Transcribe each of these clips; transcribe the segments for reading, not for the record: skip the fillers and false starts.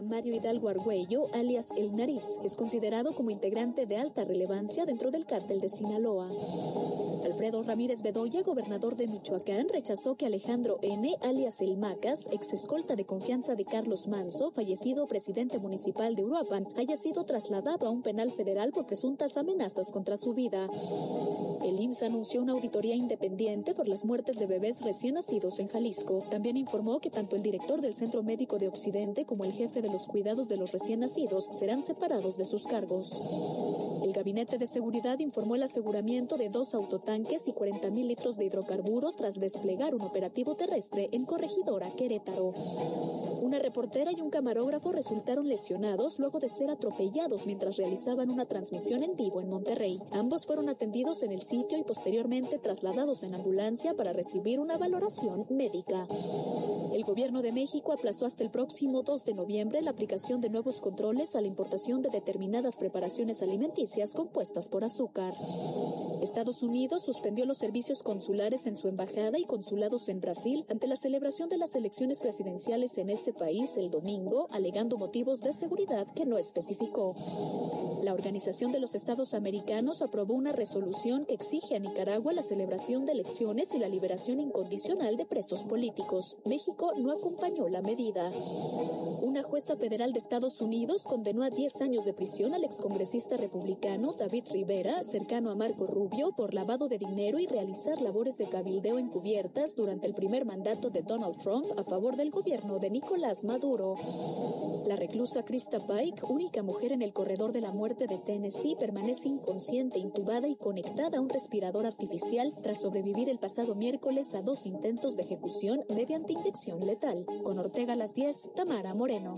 Mario Hidalgo Argüello, alias El Nariz, es considerado como integrante de alta relevancia dentro del cártel de Sinaloa. Alfredo Ramírez Bedoya, gobernador de Michoacán, rechazó que Alejandro N., alias El Macas, ex escolta de confianza de Carlos Manso, fallecido presidente municipal de Uruapan, haya sido trasladado a un penal federal por presuntas amenazas contra su vida. El IMSS anunció una auditoría independiente por las muertes de bebés recién nacidos en Jalisco. También informó que tanto el director del Centro Médico de Occidente como el jefe de los cuidados de los recién nacidos serán separados de sus cargos. El Gabinete de Seguridad informó el aseguramiento de 2 autotanques y 40,000 litros de hidrocarburo tras desplegar un operativo terrestre en Corregidora, Querétaro. Una reportera y un camarógrafo resultaron lesionados luego de ser atropellados mientras realizaban una transmisión en vivo en Monterrey. Ambos fueron atendidos en el sitio y posteriormente trasladados en ambulancia para recibir una valoración médica. El Gobierno de México aplazó hasta el próximo 2 de noviembre la aplicación de nuevos controles a la importación de determinadas preparaciones alimenticias compuestas por azúcar. Estados Unidos suspendió los servicios consulares en su embajada y consulados en Brasil ante la celebración de las elecciones presidenciales en ese país el domingo, alegando motivos de seguridad que no especificó. La Organización de los Estados Americanos aprobó una resolución que exige a Nicaragua la celebración de elecciones y la liberación incondicional de presos políticos. México no acompañó la medida. Una jueza federal de Estados Unidos condenó a 10 años de prisión al excongresista republicano David Rivera, cercano a Marco Rubio, por lavado de dinero y realizar labores de cabildeo encubiertas durante el primer mandato de Donald Trump a favor del gobierno de Nicolás Maduro. La reclusa Krista Pike, única mujer en el corredor de la muerte de Tennessee, permanece inconsciente, intubada y conectada a un respirador artificial tras sobrevivir el pasado miércoles a 2 intentos de ejecución mediante inyección letal. Con Ortega a las 10, Tamara Moreno.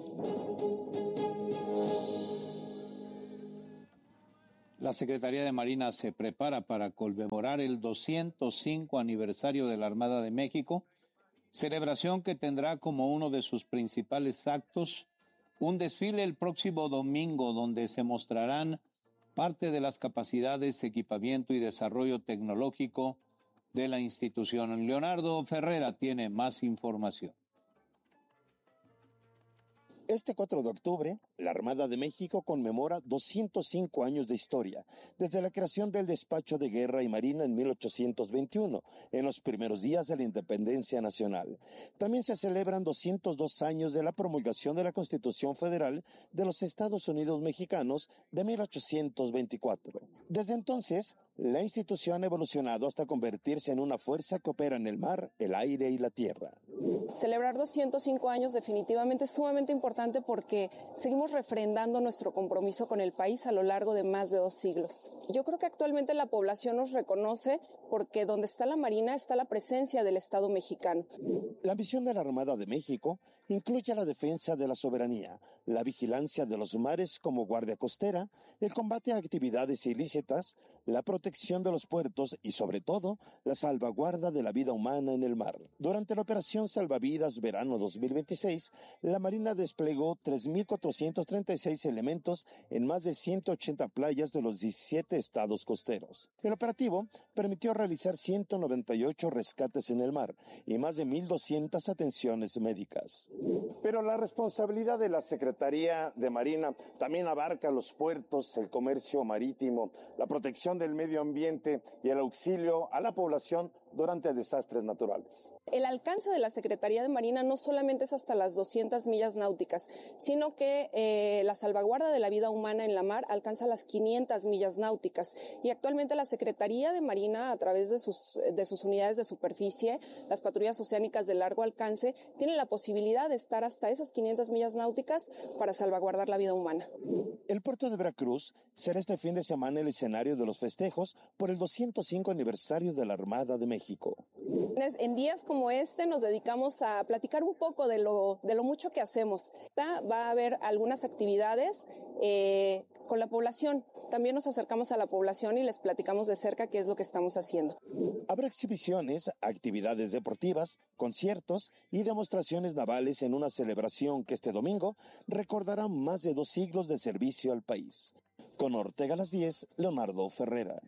La Secretaría de Marina se prepara para conmemorar el 205 aniversario de la Armada de México, celebración que tendrá como uno de sus principales actos un desfile el próximo domingo donde se mostrarán parte de las capacidades, equipamiento y desarrollo tecnológico de la institución. Leonardo Ferrera tiene más información. Este 4 de octubre, la Armada de México conmemora 205 años de historia, desde la creación del Despacho de Guerra y Marina en 1821, en los primeros días de la independencia nacional. También se celebran 202 años de la promulgación de la Constitución Federal de los Estados Unidos Mexicanos de 1824. Desde entonces, la institución ha evolucionado hasta convertirse en una fuerza que opera en el mar, el aire y la tierra. Celebrar 205 años definitivamente es sumamente importante porque seguimos refrendando nuestro compromiso con el país a lo largo de más de 2 siglos. Yo creo que actualmente la población nos reconoce porque donde está la Marina está la presencia del Estado mexicano. La misión de la Armada de México incluye la defensa de la soberanía, la vigilancia de los mares como guardia costera, el combate a actividades ilícitas, la protección de los puertos y, sobre todo, la salvaguarda de la vida humana en el mar. Durante la Operación Salvavidas Verano 2026, la Marina desplegó 3,436 elementos en más de 180 playas de los 17 estados costeros. El operativo permitió realizar 198 rescates en el mar y más de 1,200 atenciones médicas. Pero la responsabilidad de la Secretaría de Marina también abarca los puertos, el comercio marítimo, la protección del medio ambiente y el auxilio a la población durante desastres naturales. El alcance de la Secretaría de Marina no solamente es hasta las 200 millas náuticas, sino que la salvaguarda de la vida humana en la mar alcanza las 500 millas náuticas. Y actualmente la Secretaría de Marina, a través de sus unidades de superficie, las patrullas oceánicas de largo alcance, tiene la posibilidad de estar hasta esas 500 millas náuticas para salvaguardar la vida humana. El puerto de Veracruz será este fin de semana el escenario de los festejos por el 205 aniversario de la Armada de México. En días como este nos dedicamos a platicar un poco de lo mucho que hacemos. Va a haber algunas actividades con la población. También nos acercamos a la población y les platicamos de cerca qué es lo que estamos haciendo. Habrá exhibiciones, actividades deportivas, conciertos y demostraciones navales en una celebración que este domingo recordará más de 2 siglos de servicio al país. Con Ortega a las 10, Leonardo Ferrera.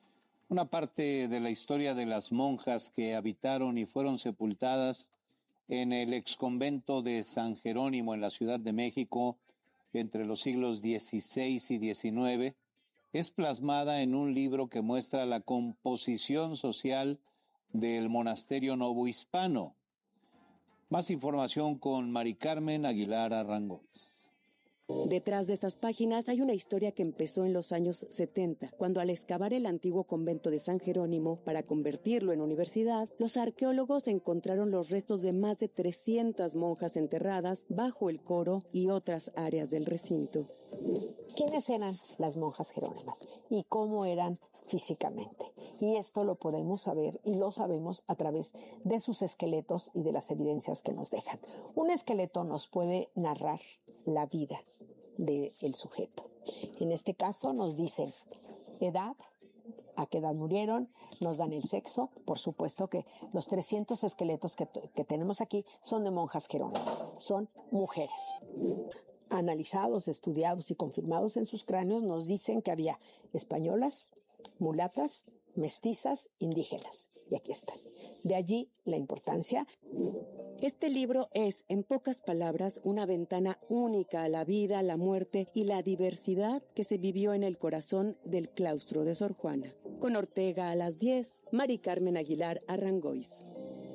Una parte de la historia de las monjas que habitaron y fueron sepultadas en el exconvento de San Jerónimo en la Ciudad de México entre los siglos XVI y XIX, es plasmada en un libro que muestra la composición social del monasterio novohispano. Más información con Mari Carmen Aguilar Arrangoz. Detrás de estas páginas hay una historia que empezó en los años 70, cuando al excavar el antiguo convento de San Jerónimo para convertirlo en universidad, los arqueólogos encontraron los restos de más de 300 monjas enterradas bajo el coro y otras áreas del recinto. ¿Quiénes eran las monjas jerónimas y cómo eran físicamente? Y esto lo podemos saber y lo sabemos a través de sus esqueletos y de las evidencias que nos dejan. Un esqueleto nos puede narrar la vida del sujeto. En este caso nos dicen edad, a qué edad murieron, nos dan el sexo. Por supuesto que los 300 esqueletos que tenemos aquí son de monjas jerónimas, son mujeres. Analizados, estudiados y confirmados en sus cráneos, nos dicen que había españolas, mulatas, mestizas, indígenas. Y aquí están. De allí la importancia. Este libro es, en pocas palabras, una ventana única a la vida, la muerte y la diversidad que se vivió en el corazón del claustro de Sor Juana. Con Ortega a las 10, Mari Carmen Aguilar Arrangoz.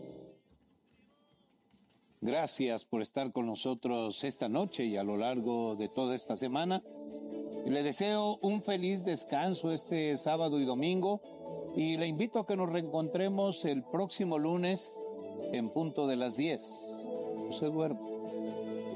Gracias por estar con nosotros esta noche y a lo largo de toda esta semana. Le deseo un feliz descanso este sábado y domingo y le invito a que nos reencontremos el próximo lunes en punto de las 10. No se duerma.